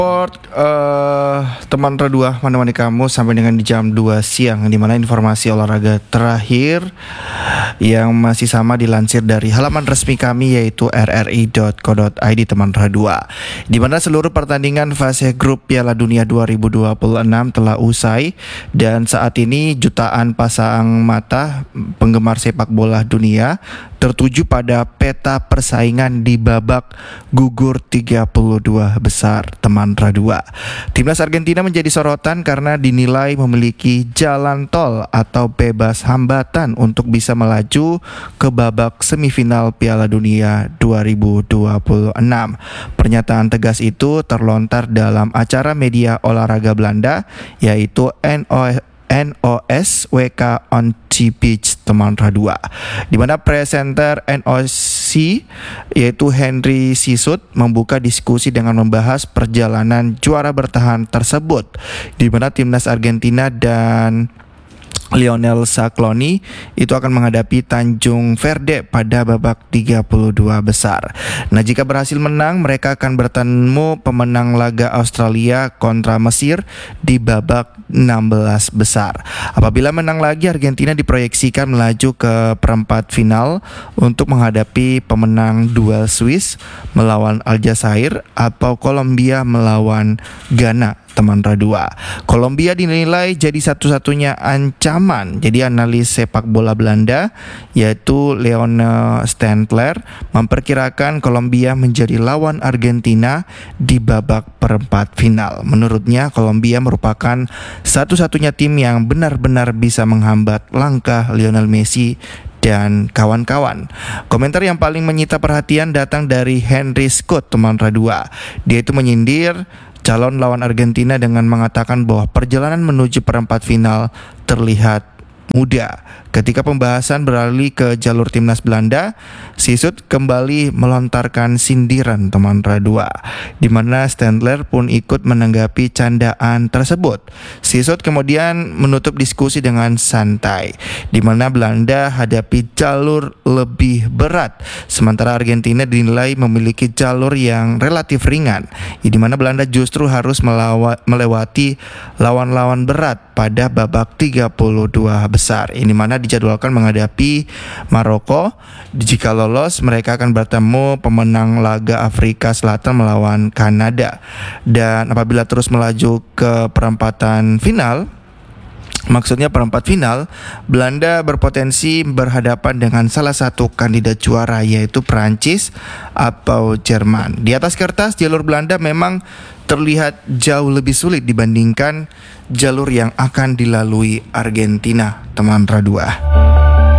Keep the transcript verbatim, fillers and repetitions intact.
Support uh, teman Redua menemani kamu sampai dengan di jam dua siang, di mana informasi olahraga terakhir yang masih sama dilansir dari halaman resmi kami yaitu r r i dot co dot i d teman Redua, di mana seluruh pertandingan fase grup Piala Dunia dua ribu dua puluh enam telah usai dan saat ini jutaan pasang mata penggemar sepak bola dunia tertuju pada peta persaingan di babak gugur tiga puluh dua besar teman Radua. Timnas Argentina menjadi sorotan karena dinilai memiliki jalan tol atau bebas hambatan untuk bisa melaju ke babak semifinal Piala Dunia dua ribu dua puluh enam. Pernyataan tegas itu terlontar dalam acara media olahraga Belanda yaitu N O S W K on the Beach teman Radua, di mana presenter N O C yaitu Henry Sisut membuka diskusi dengan membahas perjalanan juara bertahan tersebut, di mana timnas Argentina dan Lionel Scaloni itu akan menghadapi Tanjung Verde pada babak tiga puluh dua besar. Nah, jika berhasil menang, mereka akan bertemu pemenang laga Australia kontra Mesir di babak enam belas besar. Apabila menang lagi, Argentina diproyeksikan melaju ke perempat final untuk menghadapi pemenang duel Swiss melawan Aljazair atau Kolombia melawan Ghana teman Radua. Kolombia dinilai jadi satu-satunya ancaman. Jadi analis sepak bola Belanda yaitu Leone Stendler memperkirakan Kolombia menjadi lawan Argentina di babak perempat final. Menurutnya Kolombia merupakan satu-satunya tim yang benar-benar bisa menghambat langkah Lionel Messi dan kawan-kawan. Komentar yang paling menyita perhatian datang dari Henry Scott teman Radua. Dia itu menyindir calon lawan Argentina dengan mengatakan bahwa perjalanan menuju perempat final terlihat mudah. Ketika pembahasan beralih ke jalur timnas Belanda, Sisut kembali melontarkan sindiran teman Radua, di mana Stendler pun ikut menanggapi candaan tersebut. Sisut kemudian menutup diskusi dengan santai, di mana Belanda hadapi jalur lebih berat, sementara Argentina dinilai memiliki jalur yang relatif ringan, di mana Belanda justru harus melawa- melewati lawan-lawan berat pada babak tiga puluh dua besar. Ini mana dijadwalkan menghadapi Maroko. Jika lolos, mereka akan bertemu pemenang laga Afrika Selatan melawan Kanada. Dan apabila terus melaju ke perempatan final, maksudnya perempat final, Belanda berpotensi berhadapan dengan salah satu kandidat juara yaitu Prancis atau Jerman. Di atas kertas, jalur Belanda memang terlihat jauh lebih sulit dibandingkan jalur yang akan dilalui Argentina teman Radua.